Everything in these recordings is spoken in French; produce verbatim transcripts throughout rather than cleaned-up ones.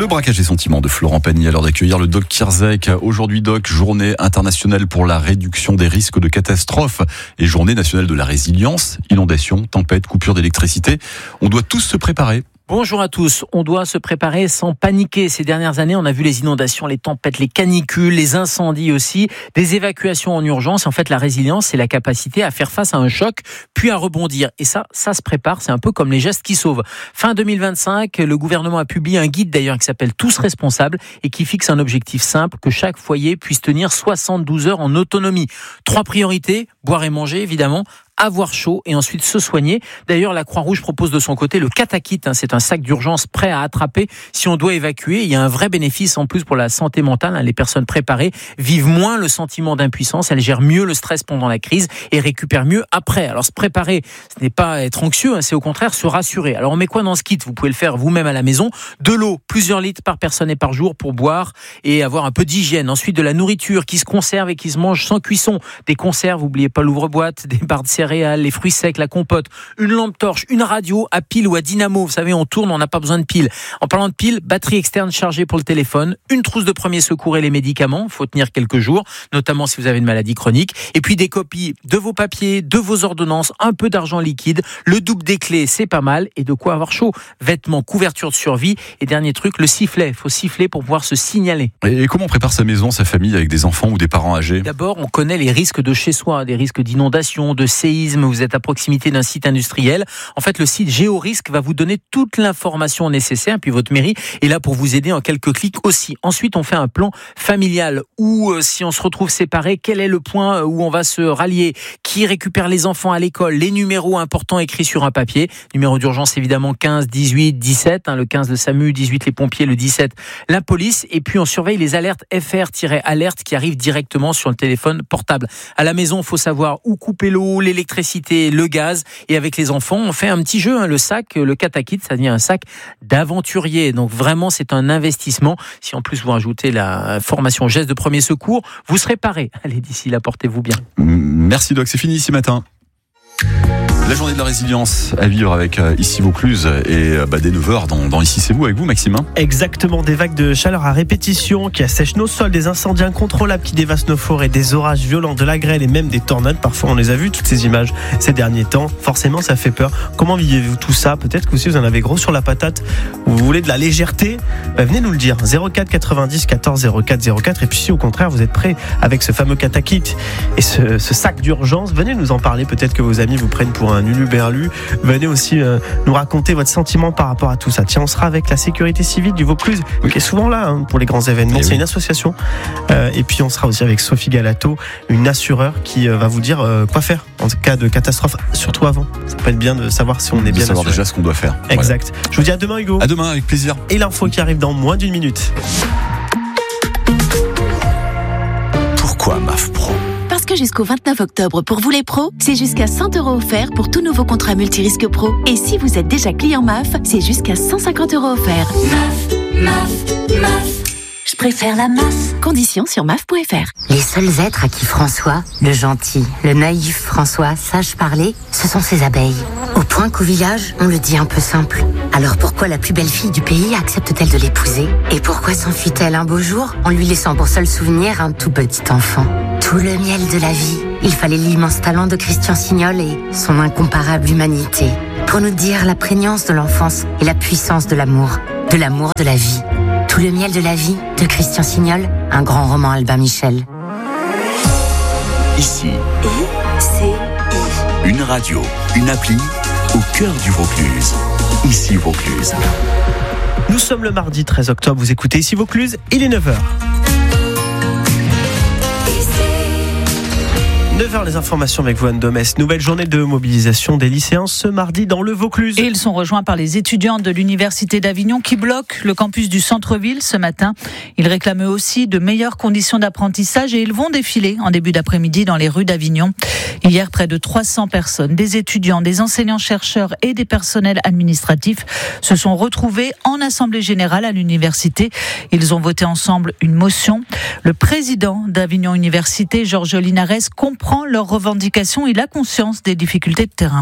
Le braquage des sentiments de Florent Pagny à l'heure d'accueillir le Doc Kierzek. Aujourd'hui, Doc, journée internationale pour la réduction des risques de catastrophes et journée nationale de la résilience. Inondations, tempêtes, coupures d'électricité. On doit tous se préparer. Bonjour à tous. On doit se préparer sans paniquer. Ces dernières années, on a vu les inondations, les tempêtes, les canicules, les incendies aussi, des évacuations en urgence. En fait, la résilience, c'est la capacité à faire face à un choc, puis à rebondir. Et ça, ça se prépare. C'est un peu comme les gestes qui sauvent. Fin deux mille vingt-cinq, le gouvernement a publié un guide d'ailleurs qui s'appelle Tous responsables et qui fixe un objectif simple, que chaque foyer puisse tenir soixante-douze heures en autonomie. Trois priorités, boire et manger évidemment, avoir chaud et ensuite se soigner. D'ailleurs, la Croix-Rouge propose de son côté le Katakit. Hein, c'est un sac d'urgence prêt à attraper si on doit évacuer. Il y a un vrai bénéfice en plus pour la santé mentale. Hein, les personnes préparées vivent moins le sentiment d'impuissance. Elles gèrent mieux le stress pendant la crise et récupèrent mieux après. Alors, se préparer, ce n'est pas être anxieux, hein, c'est au contraire se rassurer. Alors, on met quoi dans ce kit ? Vous pouvez le faire vous-même à la maison. De l'eau, plusieurs litres par personne et par jour pour boire et avoir un peu d'hygiène. Ensuite, de la nourriture qui se conserve et qui se mange sans cuisson. Des conserves, n'oubliez pas l'ouvre-boîte, des barres de céréales, les fruits secs, la compote, une lampe torche, une radio à pile ou à dynamo. Vous savez, on tourne, on n'a pas besoin de pile. En parlant de pile, batterie externe chargée pour le téléphone, une trousse de premier secours et les médicaments. Il faut tenir quelques jours, notamment si vous avez une maladie chronique. Et puis des copies de vos papiers, de vos ordonnances, un peu d'argent liquide. Le double des clés, c'est pas mal. Et de quoi avoir chaud. Vêtements, couverture de survie. Et dernier truc, le sifflet. Il faut siffler pour pouvoir se signaler. Et comment on prépare sa maison, sa famille avec des enfants ou des parents âgés ? D'abord, on connaît les risques de chez soi, des risques d'inondation, de séisme. Vous êtes à proximité d'un site industriel. En fait, le site Géorisque va vous donner toute l'information nécessaire. Puis votre mairie est là pour vous aider en quelques clics aussi. Ensuite, on fait un plan familial où, euh, si on se retrouve séparés, quel est le point où on va se rallier ? Qui récupère les enfants à l'école ? Les numéros importants écrits sur un papier. Numéro d'urgence, évidemment, quinze, dix-huit, dix-sept. Hein, le quinze, le SAMU, dix-huit, les pompiers, le dix-sept, la police. Et puis, on surveille les alertes F R-alerte qui arrivent directement sur le téléphone portable. À la maison, il faut savoir où couper l'eau, l'électricité, le gaz. Et avec les enfants, on fait un petit jeu. Hein, le sac, le Katakit, ça devient un sac d'aventurier. Donc vraiment, c'est un investissement. Si en plus vous rajoutez la formation geste de premier secours, vous serez paré. Allez, d'ici là, portez-vous bien. Merci Doc, c'est fini ce matin. La journée de la résilience à vivre avec euh, Ici Vaucluse et euh, bah, dès neuf heures dans, dans Ici c'est vous avec vous Maxime. Exactement, des vagues de chaleur à répétition qui assèchent nos sols, des incendies incontrôlables qui dévastent nos forêts, des orages violents, de la grêle et même des tornades. Parfois on les a vues toutes ces images ces derniers temps. Forcément ça fait peur. Comment vivez-vous tout ça ? Peut-être que aussi vous en avez gros sur la patate. Vous voulez de la légèreté ? Bah, venez nous le dire. zéro quatre quatre-vingt-dix quatorze zéro quatre zéro quatre. Et puis si au contraire vous êtes prêts avec ce fameux Katakit et ce, ce sac d'urgence, venez nous en parler. Peut-être que vos amis vous prennent pour un uluberlu. Venez aussi euh, nous raconter votre sentiment par rapport à tout ça. Tiens, on sera avec la sécurité civile du Vaucluse, qui est souvent là hein, pour les grands événements. Et c'est oui. Une association. Euh, et puis on sera aussi avec Sophie Galato, une assureur qui euh, va vous dire euh, quoi faire en cas de catastrophe, surtout avant. Ça peut être bien de savoir si on est de bien savoir assuré. Déjà ce qu'on doit faire. Exact. Voilà. Je vous dis à demain Hugo. À demain, avec plaisir. Et l'info qui arrive dans moins d'une minute. Pourquoi M A F Pro ? Parce que jusqu'au vingt-neuf octobre, pour vous les pros, c'est jusqu'à cent euros offerts pour tout nouveau contrat multirisque pro. Et si vous êtes déjà client M A F, c'est jusqu'à cent cinquante euros offerts. M A F, M A F, M A F. Je préfère la M A F. Conditions sur M A F point F R. Les seuls êtres à qui François, le gentil, le naïf François, sache parler, ce sont ses abeilles. Au point qu'au village, on le dit un peu simple. Alors pourquoi la plus belle fille du pays accepte-t-elle de l'épouser ? Et pourquoi s'enfuit-elle un beau jour en lui laissant pour seul souvenir un tout petit enfant ? Tout le miel de la vie, il fallait l'immense talent de Christian Signol et son incomparable humanité pour nous dire la prégnance de l'enfance et la puissance de l'amour, de l'amour de la vie. Tout le miel de la vie de Christian Signol, un grand roman Albin Michel. Ici, I, C, I. Une radio, une appli au cœur du Vaucluse. Ici Vaucluse. Nous sommes le mardi treize octobre, vous écoutez Ici Vaucluse, il est neuf heures. neuf heures les informations avec vous Anne Domès. Nouvelle journée de mobilisation des lycéens ce mardi dans le Vaucluse. Et ils sont rejoints par les étudiants de l'Université d'Avignon qui bloquent le campus du centre-ville ce matin. Ils réclament aussi de meilleures conditions d'apprentissage et ils vont défiler en début d'après-midi dans les rues d'Avignon. Hier, près de trois cents personnes, des étudiants, des enseignants-chercheurs et des personnels administratifs se sont retrouvés en assemblée générale à l'université. Ils ont voté ensemble une motion. Le président d'Avignon Université, Georges Linares, comprend leurs revendications. Il a conscience des difficultés de terrain.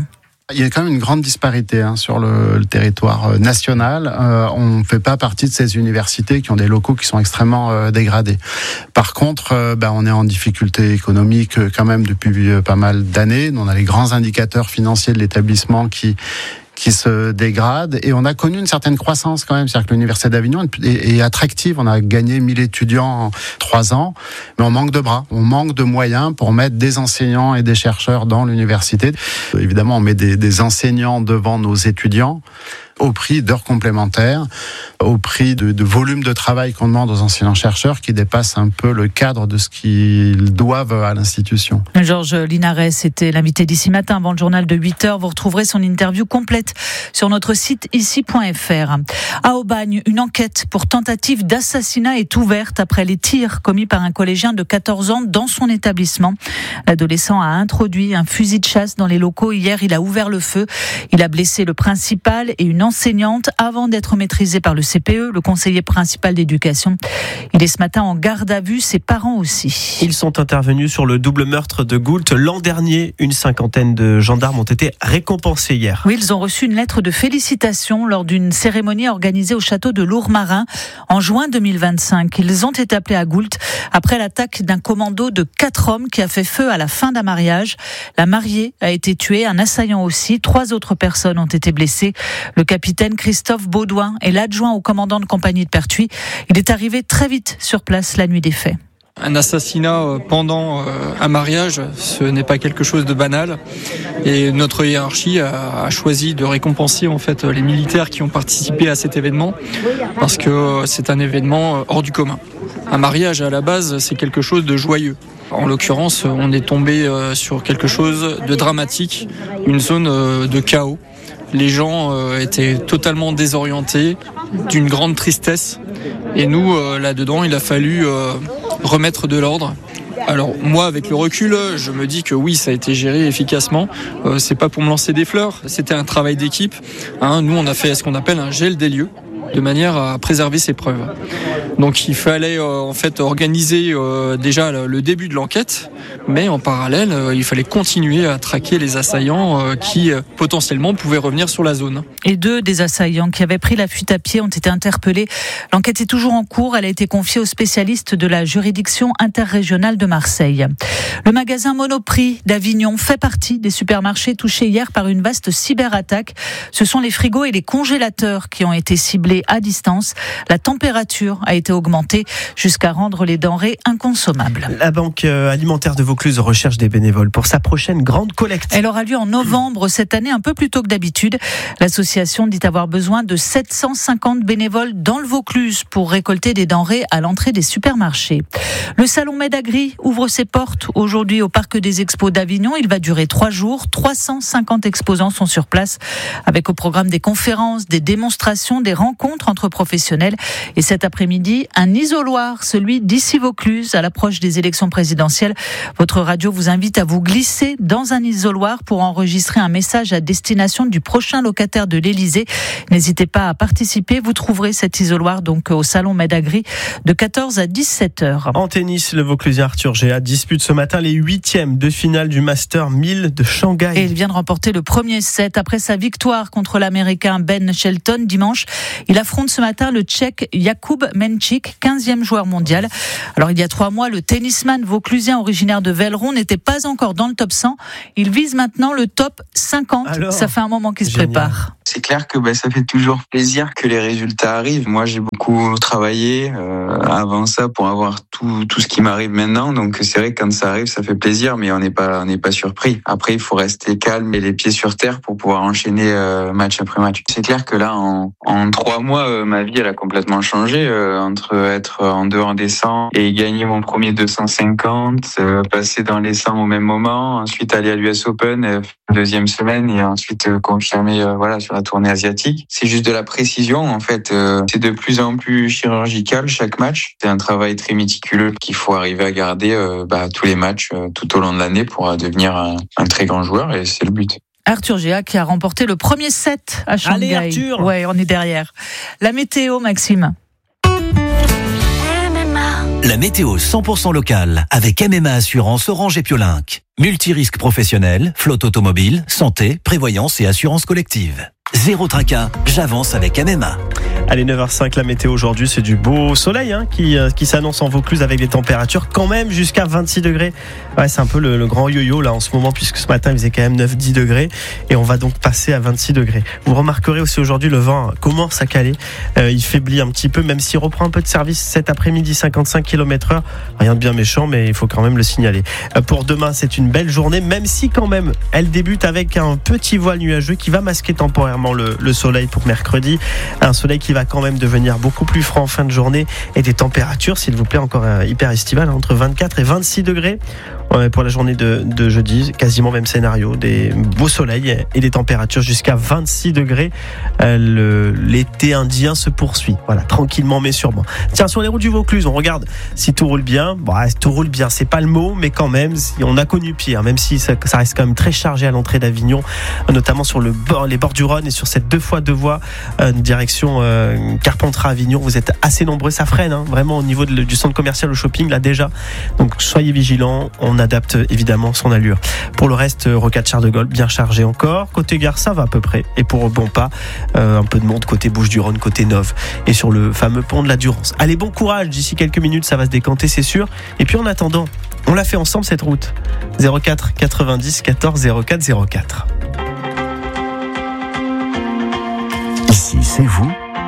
Il y a quand même une grande disparité hein, sur le, le territoire national. Euh, on ne fait pas partie de ces universités qui ont des locaux qui sont extrêmement euh, dégradés. Par contre, euh, ben, on est en difficulté économique euh, quand même depuis euh, pas mal d'années. On a les grands indicateurs financiers de l'établissement qui qui se dégrade et on a connu une certaine croissance quand même. C'est-à-dire que l'Université d'Avignon est, est attractive. On a gagné mille étudiants en trois ans, mais on manque de bras. On manque de moyens pour mettre des enseignants et des chercheurs dans l'université. Évidemment, on met des, des enseignants devant nos étudiants au prix d'heures complémentaires, au prix de, de volume de travail qu'on demande aux enseignants-chercheurs qui dépasse un peu le cadre de ce qu'ils doivent à l'institution. Georges Linares était l'invité d'ici matin avant le journal de huit heures. Vous retrouverez son interview complète sur notre site ici point f r. À Aubagne, une enquête pour tentative d'assassinat est ouverte après les tirs commis par un collégien de quatorze ans dans son établissement. L'adolescent a introduit un fusil de chasse dans les locaux. Hier, il a ouvert le feu. Il a blessé le principal et une enseignante avant d'être maîtrisé par le C P E, le conseiller principal d'éducation. Il est ce matin en garde à vue, ses parents aussi. Ils sont intervenus sur le double meurtre de Goult. L'an dernier, une cinquantaine de gendarmes ont été récompensés hier. Oui, ils ont reçu une lettre de félicitations lors d'une cérémonie organisée au château de Lourmarin en juin deux mille vingt-cinq. Ils ont été appelés à Goult après l'attaque d'un commando de quatre hommes qui a fait feu à la fin d'un mariage. La mariée a été tuée, un assaillant aussi. Trois autres personnes ont été blessées. Le capitaine Christophe Baudouin est l'adjoint au commandant de compagnie de Pertuis. Il est arrivé très vite sur place la nuit des faits. Un assassinat pendant un mariage, ce n'est pas quelque chose de banal. Et notre hiérarchie a choisi de récompenser en fait les militaires qui ont participé à cet événement parce que c'est un événement hors du commun. Un mariage à la base, c'est quelque chose de joyeux. En l'occurrence, on est tombé sur quelque chose de dramatique, une zone de chaos. Les gens euh, étaient totalement désorientés, d'une grande tristesse. Et nous, euh, là-dedans, il a fallu euh, remettre de l'ordre. Alors moi, avec le recul, je me dis que oui, ça a été géré efficacement. Euh, c'est pas pour me lancer des fleurs, c'était un travail d'équipe. Hein, nous, on a fait ce qu'on appelle un gel des lieux, de manière à préserver ses preuves. Donc il fallait euh, en fait organiser euh, déjà le, le début de l'enquête, mais en parallèle, euh, il fallait continuer à traquer les assaillants euh, qui euh, potentiellement pouvaient revenir sur la zone. Et deux des assaillants qui avaient pris la fuite à pied ont été interpellés. L'enquête est toujours en cours. Elle a été confiée aux spécialistes de la juridiction interrégionale de Marseille. Le magasin Monoprix d'Avignon fait partie des supermarchés touchés hier par une vaste cyberattaque. Ce sont les frigos et les congélateurs qui ont été ciblés à distance. La température a été augmentée jusqu'à rendre les denrées inconsommables. La Banque alimentaire de Vaucluse recherche des bénévoles pour sa prochaine grande collecte. Elle aura lieu en novembre cette année, un peu plus tôt que d'habitude. L'association dit avoir besoin de sept cent cinquante bénévoles dans le Vaucluse pour récolter des denrées à l'entrée des supermarchés. Le salon Medagri ouvre ses portes aujourd'hui au Parc des Expos d'Avignon. Il va durer trois jours. trois cent cinquante exposants sont sur place avec au programme des conférences, des démonstrations, des rencontres entre professionnels. Et cet après-midi, un isoloir, celui d'Issy Vaucluse, à l'approche des élections présidentielles. Votre radio vous invite à vous glisser dans un isoloir pour enregistrer un message à destination du prochain locataire de l'Élysée. N'hésitez pas à participer. Vous trouverez cet isoloir donc au salon Medagri de quatorze à dix-sept heures. En tennis, le Vauclusien Arthur Géat dispute ce matin les huitièmes de finale du Master mille de Shanghai. Et il vient de remporter le premier set après sa victoire contre l'Américain Ben Shelton dimanche. Il affronte ce matin le Tchèque Jakub Menchik, quinzième joueur mondial. Alors il y a trois mois, le tennisman vauclusien originaire de Velleron n'était pas encore dans le top cent. Il vise maintenant le top cinquante. Alors, ça fait un moment qu'il se prépare. C'est clair que ben, ça fait toujours plaisir que les résultats arrivent. Moi, j'ai beaucoup travaillé euh, avant ça pour avoir tout tout ce qui m'arrive maintenant. Donc c'est vrai que quand ça arrive, ça fait plaisir, mais on n'est pas on n'est pas surpris. Après, il faut rester calme et les pieds sur terre pour pouvoir enchaîner euh, match après match. C'est clair que là, en en trois mois, euh, ma vie elle a complètement changé euh, entre être en dehors des cent et gagner mon premier deux cent cinquante, euh, passer dans les cent au même moment, ensuite aller à l'U S Open euh, deuxième semaine et ensuite euh, confirmer euh, voilà sur la tournée asiatique. C'est juste de la précision en fait. Euh, c'est de plus en plus chirurgical chaque match. C'est un travail très méticuleux qu'il faut arriver à garder euh, bah, tous les matchs euh, tout au long de l'année pour euh, devenir un, un très grand joueur et c'est le but. Arthur Géat qui a remporté le premier set à Shanghai. Allez Arthur. Ouais, on est derrière. La météo, Maxime. La météo cent pour cent locale avec M M A Assurance Orange et Piolinck. Multirisque professionnel, flotte automobile, santé, prévoyance et assurance collective. Zéro tracas, j'avance avec M M A. Allez, neuf heures cinq, la météo aujourd'hui, c'est du beau soleil hein, qui, euh, qui s'annonce en Vaucluse avec des températures quand même jusqu'à vingt-six degrés. Ouais, c'est un peu le, le grand yo-yo là en ce moment puisque ce matin il faisait quand même neuf dix degrés et on va donc passer à vingt-six degrés. Vous remarquerez aussi aujourd'hui le vent commence à caler. Euh, il faiblit un petit peu même s'il reprend un peu de service cet après-midi, cinquante-cinq kilomètres heure. Rien de bien méchant mais il faut quand même le signaler. Euh, pour demain, c'est une belle journée même si quand même elle débute avec un petit voile nuageux qui va masquer temporairement le, le soleil pour mercredi. Un soleil qui va quand même devenir beaucoup plus franc en fin de journée et des températures, s'il vous plaît, encore hyper estivales, entre vingt-quatre et vingt-six degrés pour la journée de, de jeudi. Quasiment même scénario, des beaux soleils et des températures jusqu'à vingt-six degrés. Le, l'été indien se poursuit, voilà, tranquillement mais sûrement. Tiens, sur les routes du Vaucluse, on regarde si tout roule bien. Bon, tout roule bien, c'est pas le mot, mais quand même, on a connu pire, même si ça, ça reste quand même très chargé à l'entrée d'Avignon, notamment sur le bord, les bords du Rhône et sur cette deux fois deux voies euh, direction euh, Carpentras-Avignon. Vous êtes assez nombreux, ça freine hein, vraiment au niveau de, du centre commercial au shopping là déjà. Donc soyez vigilants, on adapte évidemment son allure. Pour le reste, rocade Charles de Gaulle bien chargé encore. Côté gare, ça va à peu près. Et pour Bonpas, euh, un peu de monde côté Bouches-du-Rhône, côté Nove et sur le fameux pont de la Durance. Allez, bon courage, d'ici quelques minutes ça va se décanter, c'est sûr. Et puis en attendant, on l'a fait ensemble cette route. zéro quatre quatre-vingt-dix quatorze zéro quatre zéro quatre. Ici, c'est vous.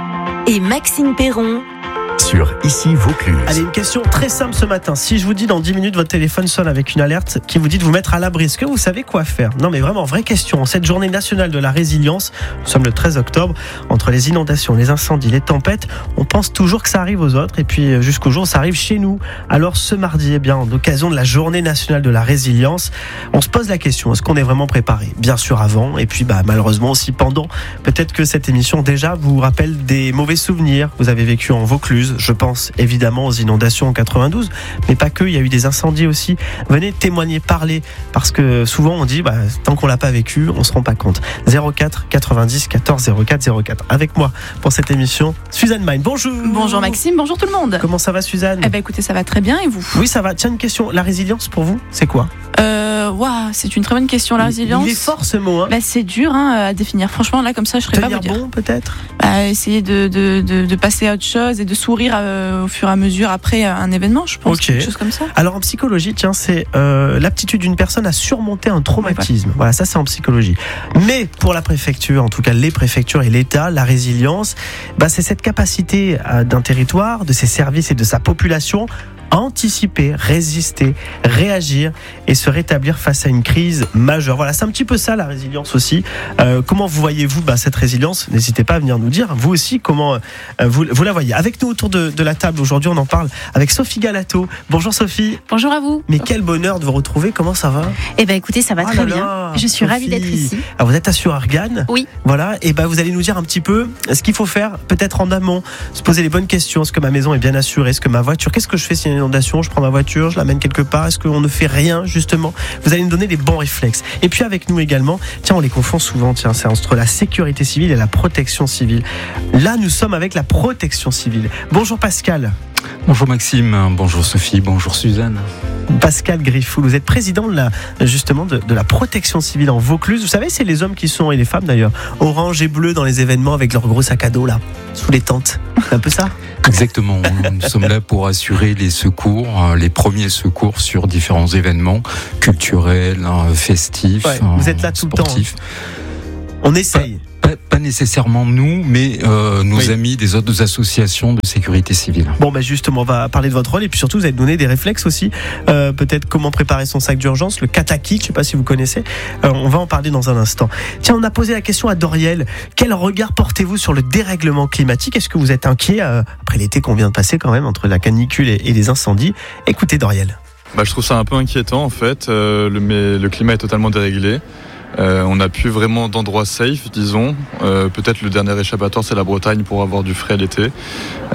Et Maxime Perron. Sur Ici Vaucluse. Allez, une question très simple ce matin. Si je vous dis dans dix minutes, votre téléphone sonne avec une alerte qui vous dit de vous mettre à l'abri, est-ce que vous savez quoi faire ? Non mais vraiment, vraie question. Cette journée nationale de la résilience, nous sommes le treize octobre, entre les inondations, les incendies, les tempêtes, on pense toujours que ça arrive aux autres et puis jusqu'au jour où ça arrive chez nous. Alors ce mardi, eh bien, en occasion de la journée nationale de la résilience, on se pose la question, est-ce qu'on est vraiment préparé ? Bien sûr avant et puis bah, malheureusement aussi pendant. Peut-être que cette émission déjà vous rappelle des mauvais souvenirs que vous avez vécu en Vaucluse. Je pense évidemment aux inondations en quatre-vingt-douze, mais pas que, il y a eu des incendies aussi. Venez témoigner, parler, parce que souvent on dit, bah, tant qu'on l'a pas vécu, on se rend pas compte. zéro quatre quatre-vingt-dix quatorze zéro quatre zéro quatre. Avec moi pour cette émission, Suzanne Main. Bonjour. Bonjour Maxime, bonjour tout le monde. Comment ça va Suzanne ? Eh ben écoutez, ça va très bien et vous ? Oui, ça va. Tiens, une question. La résilience pour vous, c'est quoi ? Euh, waouh, c'est une très bonne question. La résilience. Il est fort ce mot. Hein. Bah, c'est dur hein, à définir. Franchement, là comme ça, je serais Tenir pas vous dire. bon peut-être. Bah, essayer de, de, de, de passer à autre chose et de sourire euh, au fur et à mesure après un événement, je pense, okay. quelque chose comme ça. Alors en psychologie, tiens, c'est euh, l'aptitude d'une personne à surmonter un traumatisme. Ouais, voilà. Voilà, ça c'est en psychologie. Mais pour la préfecture, en tout cas les préfectures et l'État, la résilience, bah, c'est cette capacité euh, d'un territoire, de ses services et de sa population à anticiper, résister, réagir et se rétablir face à une crise majeure. Voilà, c'est un petit peu ça la résilience aussi. Euh, comment vous voyez-vous bah, cette résilience ? N'hésitez pas à venir nous dire, vous aussi, comment euh, vous, vous la voyez. Avec nous autour de, de la table, aujourd'hui on en parle avec Sophie Galato. Bonjour Sophie. Bonjour à vous. Mais quel bonheur de vous retrouver, comment ça va ? Eh bien écoutez, ça va oh très là bien. Là, Je suis Sophie. ravie d'être ici. Alors vous êtes à Sur-Arganne. Oui. Voilà, et ben vous allez nous dire un petit peu ce qu'il faut faire, peut-être en amont, se poser les bonnes questions. Est-ce que ma maison est bien assurée ? Est-ce que ma voiture, qu'est-ce que je fais si il y a une inondation ? Je prends ma voiture, je l'amène quelque part. Est-ce qu'on ne fait rien justement ? Vous allez nous donner les bons réflexes. Et puis avec nous également, tiens, on les confond souvent. Tiens, c'est entre la sécurité civile et la protection civile. Là, nous sommes avec la protection civile. Bonjour Pascal. Bonjour Maxime, bonjour Sophie, bonjour Suzanne. Pascal Griffoul, vous êtes président de la, justement de, de la protection civile en Vaucluse. Vous savez, c'est les hommes qui sont, et les femmes d'ailleurs, orange et bleu dans les événements avec leurs gros sacs à dos là, sous les tentes. C'est un peu ça ? Exactement, nous sommes là pour assurer les secours, les premiers secours sur différents événements culturels, festifs, ouais, vous êtes là tout sportifs. Le temps. On essaye. Pas, pas nécessairement nous, mais euh, nos oui. amis des autres associations de sécurité civile. Bon, bah justement, on va parler de votre rôle et puis surtout, vous allez donner des réflexes aussi. Euh, peut-être comment préparer son sac d'urgence, le kata-kit, je ne sais pas si vous connaissez. Euh, on va en parler dans un instant. Tiens, on a posé la question à Doriel. Quel regard portez-vous sur le dérèglement climatique ? Est-ce que vous êtes inquiet euh, après l'été qu'on vient de passer quand même, entre la canicule et, et les incendies ? Écoutez Doriel. Bah, je trouve ça un peu inquiétant en fait, euh, le, mais le climat est totalement déréglé. Euh, on n'a plus vraiment d'endroits safe, disons. Euh, peut-être le dernier échappatoire, c'est la Bretagne pour avoir du frais l'été.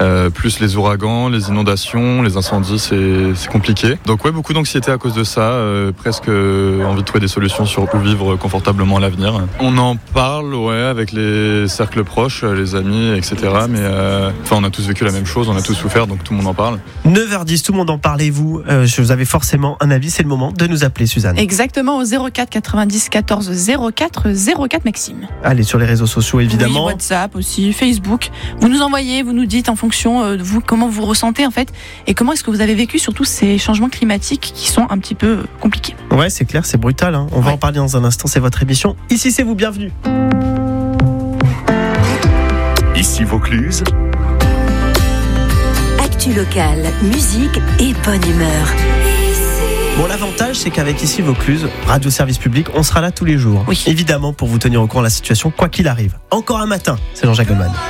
Euh, plus les ouragans, les inondations, les incendies, c'est, c'est compliqué. Donc ouais, beaucoup d'anxiété à cause de ça, euh, presque euh, envie de trouver des solutions sur où vivre confortablement à l'avenir. On en parle, ouais, avec les cercles proches, les amis, et cetera. Mais euh, enfin, on a tous vécu la même chose, on a tous souffert, donc tout le monde en parle. neuf heures dix, tout le monde en parle. Et vous, euh, vous avez forcément un avis. C'est le moment de nous appeler, Suzanne. Exactement, au zéro quatre quatre-vingt-dix quatorze zéro quatre zéro quatre, Maxime. Allez, sur les réseaux sociaux, évidemment. Oui, WhatsApp aussi, Facebook. Vous nous envoyez, vous nous dites en fonction de vous comment vous ressentez en fait et comment est-ce que vous avez vécu surtout ces changements climatiques qui sont un petit peu compliqués. Ouais, c'est clair, c'est brutal. Hein. On ouais. va en parler dans un instant. C'est votre émission. Ici, c'est vous. Bienvenue. Ici Vaucluse. Actu locale, musique et bonne humeur. Bon, l'avantage, c'est qu'avec Ici Vaucluse, Radio Service Public, on sera là tous les jours. Oui. Évidemment, pour vous tenir au courant de la situation, quoi qu'il arrive. Encore un matin, c'est Jean-Jacques Goldman.